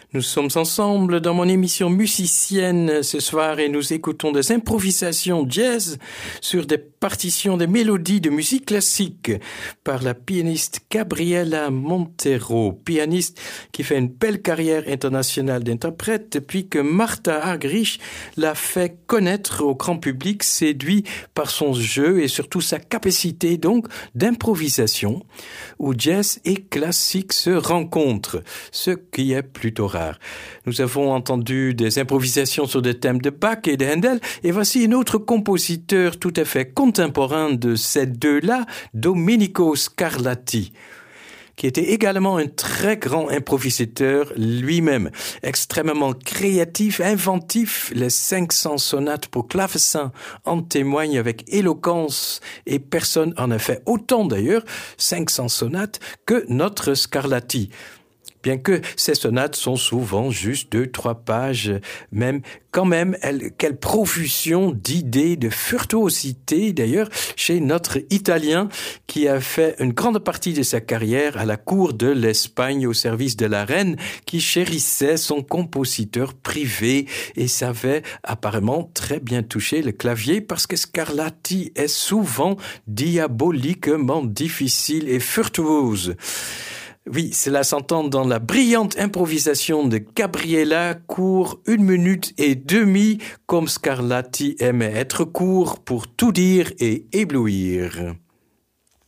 Nous sommes ensemble dans mon émission musicienne ce soir et nous écoutons des improvisations jazz sur des partitions de mélodies de musique classique par la pianiste Gabriela Montero, pianiste qui fait une belle carrière internationale d'interprète depuis que Martha Argerich l'a fait connaître au grand public, séduit par son jeu et surtout sa capacité donc d'improvisation où jazz et classique se rencontrent, ce qui est plutôt rare. Nous avons entendu des improvisations sur des thèmes de Bach et de Handel, et voici un autre compositeur tout à fait contemporain de ces deux-là, Domenico Scarlatti, qui était également un très grand improvisateur lui-même, extrêmement créatif, inventif. Les 500 sonates pour clavecin en témoignent avec éloquence et personne en a fait autant d'ailleurs, 500 sonates, que notre Scarlatti. Bien que ces sonates sont souvent juste 2-3 pages, quelle profusion d'idées, de virtuosité d'ailleurs chez notre Italien qui a fait une grande partie de sa carrière à la cour de l'Espagne au service de la reine qui chérissait son compositeur privé et savait apparemment très bien toucher le clavier parce que Scarlatti est souvent diaboliquement difficile et virtuose. Oui, cela s'entend dans la brillante improvisation de Gabriela, court 1 minute et demie, comme Scarlatti aimait être court pour tout dire et éblouir.